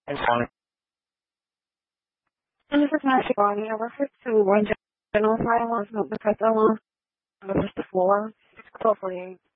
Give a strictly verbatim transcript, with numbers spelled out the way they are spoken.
And calling. And this is Nancy Bonnie. I refer to one general file on smoke because I want to push the floor. Hopefully.